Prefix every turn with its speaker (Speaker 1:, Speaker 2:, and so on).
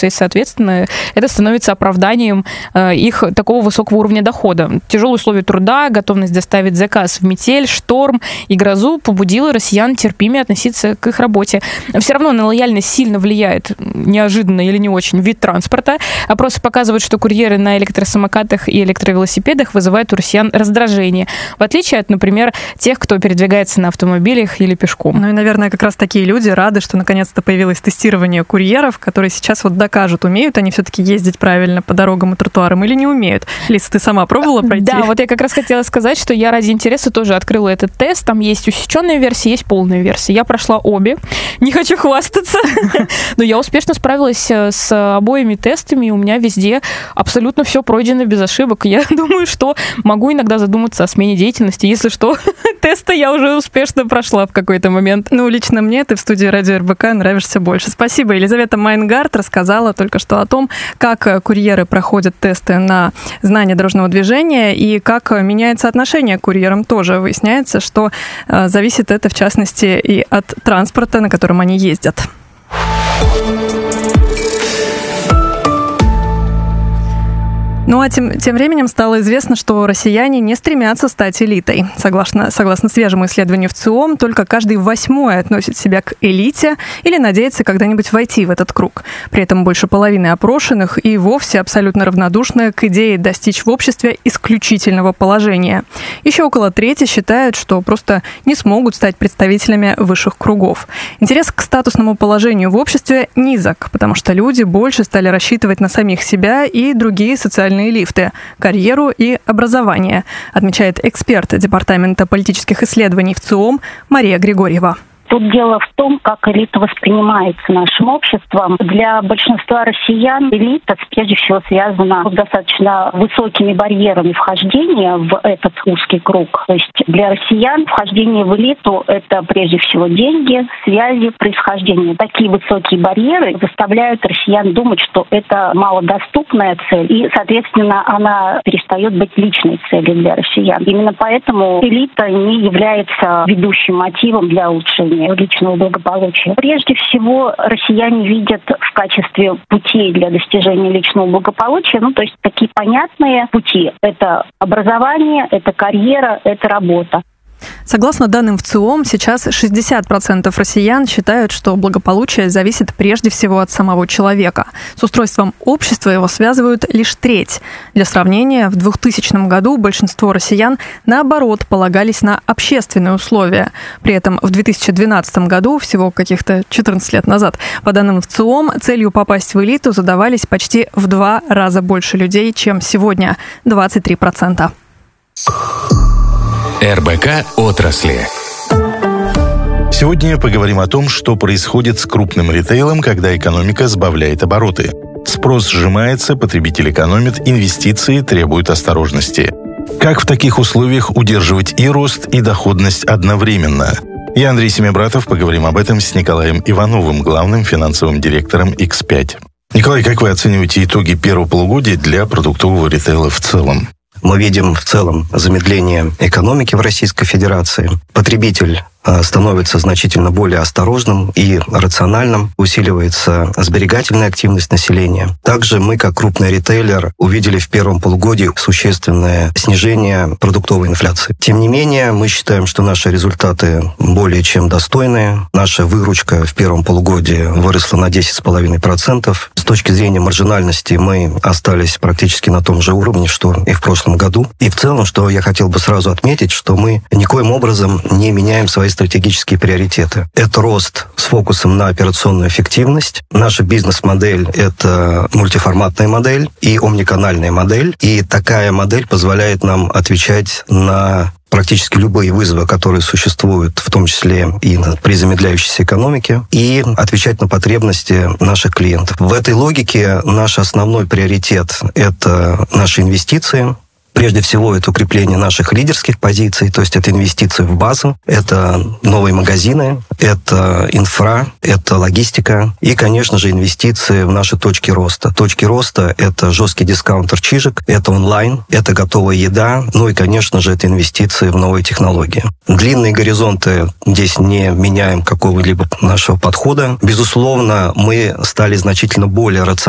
Speaker 1: и, соответственно, это становится оправданием их такого высокого уровня дохода. Тяжелые условия труда, готовность доставить заказ в метель, шторм и грозу побудила россиян терпимее относиться к их работе. Все равно на лояльность сильно влияет, неожиданно или не очень, вид транспорта. Опросы показывают, что курьеры на электросамокатах и электровелосипедах вызывают у россиян раздражение, в отличие от, например, тех, кто передвигается на автомобилях или пешком.
Speaker 2: Ну и, наверное, как раз такие люди рады, что наконец-то появилось тестирование курьеров, которые сейчас вот докажут, умеют они все-таки ездить правильно по дорогам и тротуарам или не умеют. Лиса, ты сама пробовала пройти?
Speaker 1: Да, вот я как раз хотела сказать, что я ради интереса тоже открыла этот тест. Там есть усеченная версия, есть полная версия. Я прошла обе. Не хочу хвастаться, но я успешно справилась с обоими тестами, и у меня везде абсолютно все пройдено без ошибок. Я думаю, что могу иногда задуматься о смене деятельности. Если что, тесты я уже успешно прошла в какой-то момент.
Speaker 2: Ну, лично мне ты в студии Радио РБК нравишься больше. Спасибо. Елизавета Майнгард рассказала только что о том, как курьеры проходят тесты на знание дорожного движения и как меняется отношение к курьерам тоже. Выясняется, что зависит это, в частности, и от транспорта, на котором они ездят. Ну а тем временем стало известно, что россияне не стремятся стать элитой. Согласно свежему исследованию ВЦИОМ, только каждый 8-й относит себя к элите или надеется когда-нибудь войти в этот круг. При этом больше половины опрошенных и вовсе абсолютно равнодушны к идее достичь в обществе исключительного положения. Еще около трети считают, что просто не смогут стать представителями высших кругов. Интерес к статусному положению в обществе низок, потому что люди больше стали рассчитывать на самих себя и другие социальные лифты, карьеру и образование, отмечает эксперт Департамента политических исследований ВЦИОМ Мария Григорьева.
Speaker 3: Тут дело в том, как элита воспринимается нашим обществом. Для большинства россиян элита прежде всего связана с достаточно высокими барьерами вхождения в этот узкий круг. То есть для россиян вхождение в элиту – это прежде всего деньги, связи, происхождение. Такие высокие барьеры заставляют россиян думать, что это малодоступная цель, и, соответственно, она перестает быть личной целью для россиян. Именно поэтому элита не является ведущим мотивом для улучшения личного благополучия. Прежде всего, россияне видят в качестве путей для достижения личного благополучия, то есть такие понятные пути. Это образование, это карьера, это работа.
Speaker 2: Согласно данным ВЦИОМ, сейчас 60% россиян считают, что благополучие зависит прежде всего от самого человека. С устройством общества его связывают лишь треть. Для сравнения, в 2000 году большинство россиян, наоборот, полагались на общественные условия. При этом в 2012 году, всего каких-то 14 лет назад, по данным ВЦИОМ, целью попасть в элиту задавались почти в 2 раза больше людей, чем сегодня – 23%.
Speaker 4: РБК отрасли.
Speaker 5: Сегодня поговорим о том, что происходит с крупным ритейлом, когда экономика сбавляет обороты. Спрос сжимается, потребитель экономит, инвестиции требуют осторожности. Как в таких условиях удерживать и рост, и доходность одновременно? Я, Андрей Семибратов, поговорим об этом с Николаем Ивановым, главным финансовым директором X5. Николай, как вы оцениваете итоги первого полугодия для продуктового ритейла в целом?
Speaker 6: Мы видим в целом замедление экономики в Российской Федерации. Потребитель становится значительно более осторожным и рациональным, усиливается сберегательная активность населения. Также мы, как крупный ритейлер, увидели в первом полугодии существенное снижение продуктовой инфляции. Тем не менее, мы считаем, что наши результаты более чем достойные. Наша выручка в первом полугодии выросла на 10,5%. С точки зрения маржинальности мы остались практически на том же уровне, что и в прошлом году. И в целом, что я хотел бы сразу отметить, что мы никоим образом не меняем свои стратегические приоритеты. Это рост с фокусом на операционную эффективность. Наша бизнес-модель — это мультиформатная модель и омниканальная модель. И такая модель позволяет нам отвечать на практически любые вызовы, которые существуют, в том числе и при замедляющейся экономике, и отвечать на потребности наших клиентов. В этой логике наш основной приоритет — это наши инвестиции. Прежде всего, это укрепление наших лидерских позиций, то есть это инвестиции в базу, это новые магазины, это инфра, это логистика и, конечно же, инвестиции в наши точки роста. Точки роста — это жесткий дискаунтер Чижик, это онлайн, это готовая еда, и, конечно же, это инвестиции в новые технологии. Длинные горизонты, здесь не меняем какого-либо нашего подхода. Безусловно, мы стали значительно более рациональными